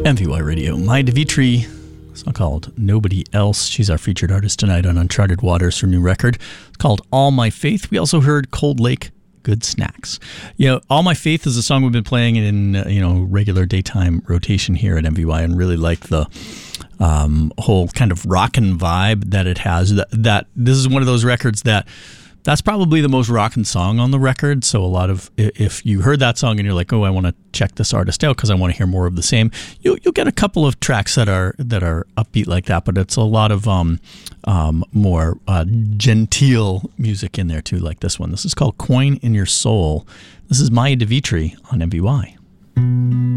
MVY Radio, Maya Devitri, a song called Nobody Else. She's our featured artist tonight on Uncharted Waters, her new record. It's called All My Faith. We also heard Cold Lake, Good Snacks. You know, All My Faith is a song we've been playing in, regular daytime rotation here at MVY, and really like the whole kind of rockin' vibe that it has. That this is one of those records that's probably the most rockin' song on the record. So a lot of, if you heard that song and you're like, oh, I want to check this artist out because I want to hear more of the same, you'll get a couple of tracks that are upbeat like that, but it's a lot of more genteel music in there too, like this one. This is called Coin in Your Soul. This is Maya Devitri on MVY.